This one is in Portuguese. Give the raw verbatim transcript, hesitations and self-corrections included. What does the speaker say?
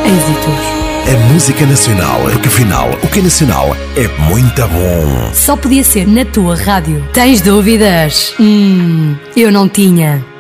êxitos. A música nacional, porque afinal, o que é nacional é muito bom. Só podia ser na tua rádio. Tens dúvidas? Hum, eu não tinha.